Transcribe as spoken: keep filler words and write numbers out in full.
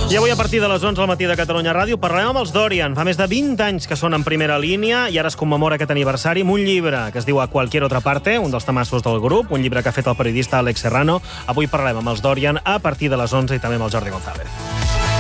I avui, a partir de les onze al matí de Catalunya Ràdio, parlarem amb els Dorian. Fa més de vint anys que són en primera línia i ara es commemora aquest aniversari amb un llibre que es diu A cualquier otra parte, un dels temassos del grup, un llibre que ha fet el periodista Alex Serrano. Avui parlarem amb els Dorian a partir de les onze i també amb el Jordi González.